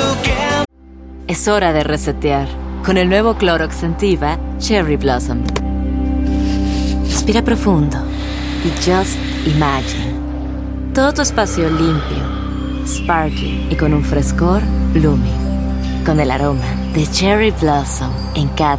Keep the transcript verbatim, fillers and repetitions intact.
Es hora de resetear con el nuevo Clorox Scentiva Cherry Blossom. Respira profundo y just imagine. Todo tu espacio limpio, sparkling y con un frescor blooming. Con el aroma de Cherry Blossom en cada